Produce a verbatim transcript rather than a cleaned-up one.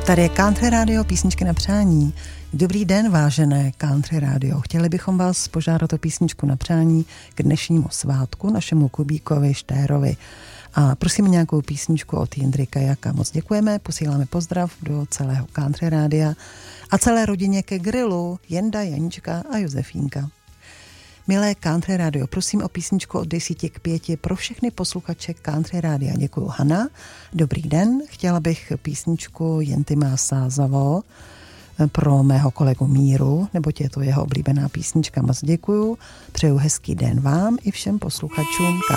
Tady je Country Radio, písničky na přání. Dobrý den, vážené Country Radio. Chtěli bychom vás požádat o písničku na přání k dnešnímu svátku, našemu Kubíkovi Štérovi. A prosím nějakou písničku od Jindry Kajaka. Moc děkujeme, posíláme pozdrav do celého Country Rádia a celé rodině ke grilu Jenda, Janička a Josefínka. Milé Country Radio, prosím o písničku od desíti k pěti pro všechny posluchače Country Rádia. Děkuju, Hana. Dobrý den, chtěla bych písničku Jenty má sázavo pro mého kolegu Míru, neboť je to jeho oblíbená písnička. Moc děkuju, přeju hezký den vám i všem posluchačům